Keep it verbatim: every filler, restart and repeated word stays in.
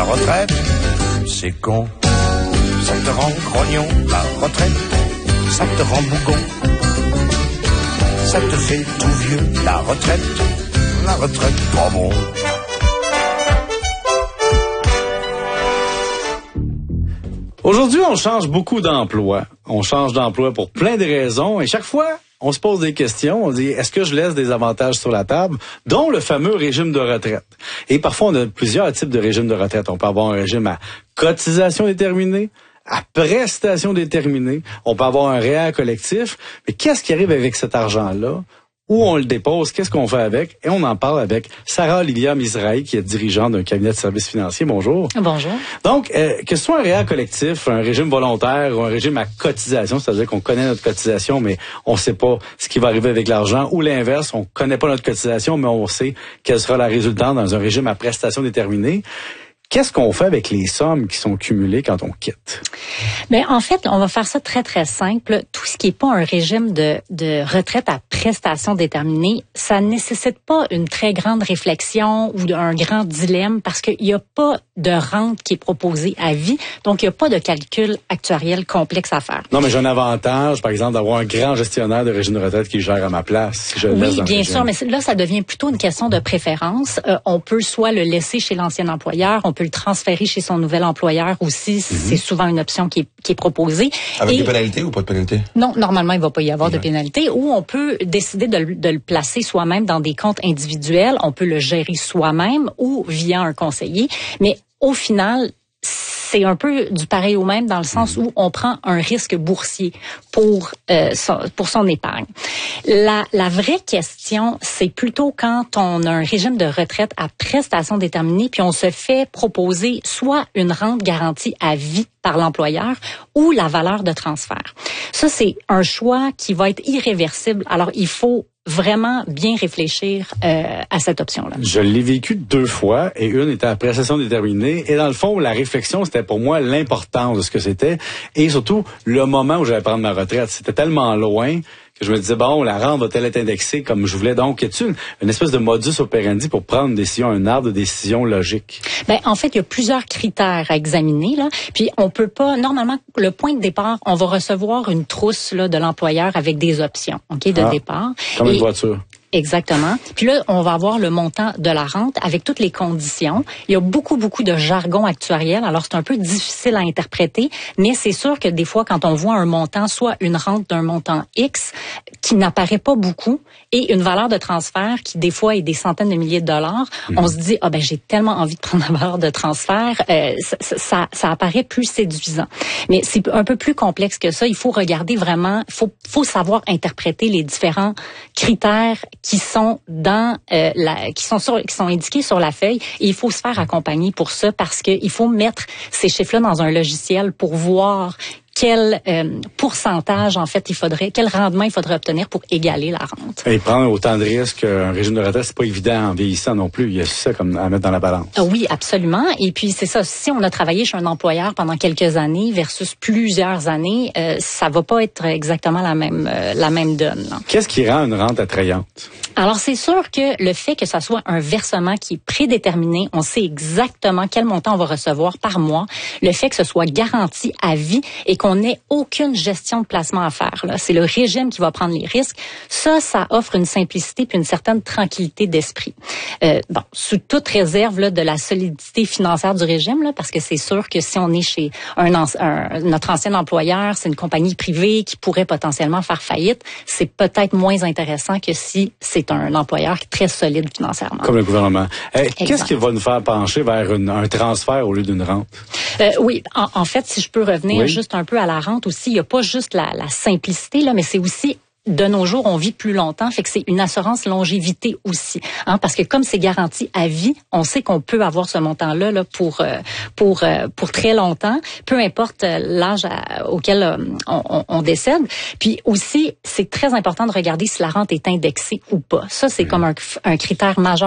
retraite, c'est con. Ça te rend grognon, la retraite, ça te rend bougon. Ça te fait tout vieux, la retraite, la retraite, pas bon. Aujourd'hui, on change beaucoup d'emplois. On change d'emploi pour plein de raisons et chaque fois, on se pose des questions. On dit, est-ce que je laisse des avantages sur la table, dont le fameux régime de retraite? Et parfois, on a plusieurs types de régimes de retraite. On peut avoir un régime à cotisation déterminée, à prestation déterminée. On peut avoir un R E E R collectif. Mais qu'est-ce qui arrive avec cet argent-là? Où on le dépose, qu'est-ce qu'on fait avec? Et on en parle avec Sarah Olivia Mizrahi, qui est dirigeante d'un cabinet de services financiers. Bonjour. Bonjour. Donc, euh, que ce soit un R E E R collectif, un régime volontaire ou un régime à cotisation, c'est-à-dire qu'on connaît notre cotisation, mais on ne sait pas ce qui va arriver avec l'argent, ou l'inverse, on connaît pas notre cotisation, mais on sait quelle sera la résultante dans un régime à prestation déterminée. Qu'est-ce qu'on fait avec les sommes qui sont cumulées quand on quitte? Mais en fait, on va faire ça très, très simple. Tout ce qui n'est pas un régime de, de retraite à prestation déterminée, ça ne nécessite pas une très grande réflexion ou un grand dilemme parce qu'il n'y a pas de rente qui est proposée à vie. Donc, il n'y a pas de calcul actuariel complexe à faire. Non, mais j'ai un avantage, par exemple, d'avoir un grand gestionnaire de régime de retraite qui gère à ma place. Si je le oui, laisse dans bien le sûr, mais là, ça devient plutôt une question de préférence. Euh, on peut soit le laisser chez l'ancien employeur, on peut le transférer chez son nouvel employeur aussi. Mm-hmm. C'est souvent une option qui est, qui est proposée. Avec Et, des pénalités ou pas de pénalités? Non, normalement, il ne va pas y avoir okay. de pénalité. Ou on peut décider de, de le placer soi-même dans des comptes individuels. On peut le gérer soi-même ou via un conseiller. Mais au final, c'est un peu du pareil au même dans le sens où on prend un risque boursier pour euh, son, pour son épargne. La, la vraie question, c'est plutôt quand on a un régime de retraite à prestation déterminée, puis on se fait proposer soit une rente garantie à vie par l'employeur ou la valeur de transfert. Ça, c'est un choix qui va être irréversible. Alors, il faut vraiment bien réfléchir euh, à cette option-là. Je l'ai vécu deux fois et une était à prestation déterminée et dans le fond, la réflexion, c'était pour moi l'importance de ce que c'était et surtout le moment où j'allais prendre ma retraite. C'était tellement loin que je me disais, bon, la rente va-t-elle être indexée comme je voulais? Donc, y a-t-il une, une espèce de modus operandi pour prendre une décision, un arbre de décision logique? Ben, en fait, il y a plusieurs critères à examiner, là. Puis, on peut pas, normalement, le point de départ, on va recevoir une trousse, là, de l'employeur avec des options, OK, de ah, départ. Comme et, une voiture. Exactement. Puis là, on va avoir le montant de la rente avec toutes les conditions. Il y a beaucoup, beaucoup de jargon actuariel. Alors, c'est un peu difficile à interpréter, mais c'est sûr que des fois, quand on voit un montant, soit une rente d'un montant X qui n'apparaît pas beaucoup et une valeur de transfert qui, des fois, est des centaines de milliers de dollars, mmh. on se dit, ah ben, j'ai tellement envie de prendre la valeur de transfert, euh, ça, ça, ça apparaît plus séduisant. Mais c'est un peu plus complexe que ça. Il faut regarder vraiment, il faut, faut savoir interpréter les différents critères qui sont dans euh, la, qui sont sur, qui sont indiqués sur la feuille. Et il faut se faire accompagner pour ça parce que il faut mettre ces chiffres-là dans un logiciel pour voir quel euh, pourcentage, en fait, il faudrait, quel rendement il faudrait obtenir pour égaler la rente. Et prendre autant de risques qu'un régime de retraite, c'est pas évident en vieillissant non plus. Il y a ça comme à mettre dans la balance. Oui, absolument. Et puis, c'est ça. Si on a travaillé chez un employeur pendant quelques années versus plusieurs années, euh, ça va pas être exactement la même, euh, la même donne. Là. Qu'est-ce qui rend une rente attrayante? Alors, c'est sûr que le fait que ça soit un versement qui est prédéterminé, on sait exactement quel montant on va recevoir par mois, le fait que ce soit garanti à vie et qu'on n'ait aucune gestion de placement à faire. Là. C'est le régime qui va prendre les risques. Ça, ça offre une simplicité puis une certaine tranquillité d'esprit. Euh, bon, sous toute réserve là, de la solidité financière du régime, là, parce que c'est sûr que si on est chez un, un notre ancien employeur, c'est une compagnie privée qui pourrait potentiellement faire faillite, c'est peut-être moins intéressant que si c'est un employeur très solide financièrement. Comme le gouvernement. Euh, qu'est-ce qui va nous faire pencher vers une, un transfert au lieu d'une rente? Euh, oui, en, en fait, si je peux revenir oui. juste un peu à la rente aussi, il n'y a pas juste la, la simplicité, là, mais c'est aussi de nos jours, on vit plus longtemps, fait que c'est une assurance longévité aussi, hein, parce que comme c'est garanti à vie, on sait qu'on peut avoir ce montant-là là, pour euh, pour euh, pour très longtemps, peu importe l'âge à, auquel euh, on, on décède. Puis aussi, c'est très important de regarder si la rente est indexée ou pas. Ça, c'est mmh. comme un, un critère majeur